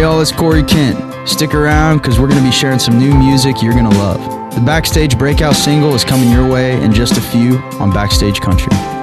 Hey y'all, it's Corey Kent. Stick around because we're going to be sharing some new music you're going to love. The Backstage Breakout single is coming your way in just a few on Backstage Country.